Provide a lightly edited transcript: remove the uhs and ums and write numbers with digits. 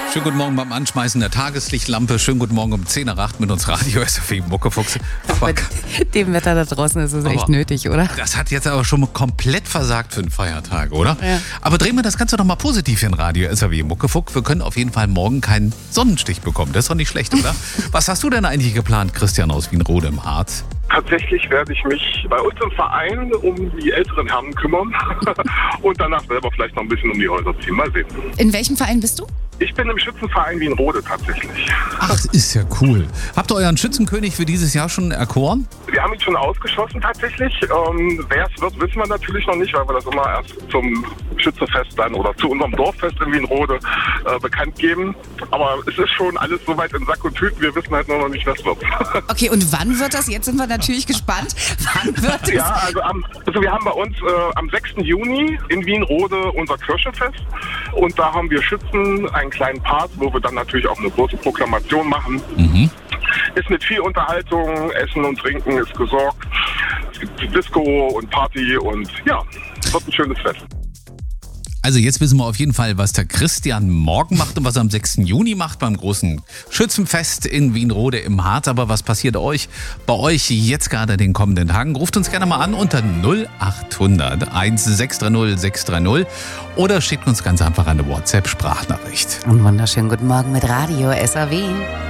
Schönen guten Morgen beim Anschmeißen der Tageslichtlampe. Schönen guten Morgen um 10:08 Uhr mit uns Radio SFW Muckefuchs. Mit dem Wetter da draußen ist es echt nötig, oder? Das hat jetzt aber schon komplett versagt für den Feiertag, oder? Ja. Aber drehen wir das Ganze doch mal positiv in Radio SFW Muckefuck. Wir können auf jeden Fall morgen keinen Sonnenstich bekommen. Das ist doch nicht schlecht, oder? Was hast du denn eigentlich geplant, Christian aus Wienrode im Harz? Tatsächlich werde ich mich bei uns im Verein um die älteren Herren kümmern und danach selber vielleicht noch ein bisschen um die Häuser ziehen. Mal sehen. In welchem Verein bist du? Ich bin im Schützenverein Wienrode tatsächlich. Ach, ist ja cool. Habt ihr euren Schützenkönig für dieses Jahr schon erkoren? Wir haben ihn schon ausgeschossen tatsächlich. Wer es wird, wissen wir natürlich noch nicht, weil wir das immer erst zum Schützefest dann oder zu unserem Dorffest in Wienrode bekannt geben. Aber es ist schon alles soweit in Sack und Tüten. Wir wissen halt nur noch nicht, was wird. Okay, und wann wird das? Jetzt sind wir natürlich gespannt. Wann wird es? Ja, also wir haben bei uns am 6. Juni in Wienrode unser Kirchenfest. Und da haben wir Schützen einen kleinen Part, wo wir dann natürlich auch eine große Proklamation machen. Ist mit viel Unterhaltung, Essen und Trinken ist gesorgt. Es gibt Disco und Party und ja, es wird ein schönes Fest. Also jetzt wissen wir auf jeden Fall, was der Christian morgen macht und was er am 6. Juni macht beim großen Schützenfest in Wienrode im Harz. Aber was passiert bei euch jetzt gerade in den kommenden Tagen? Ruft uns gerne mal an unter 0800 1630 630 oder schickt uns ganz einfach eine WhatsApp-Sprachnachricht. Und wunderschönen guten Morgen mit Radio SAW.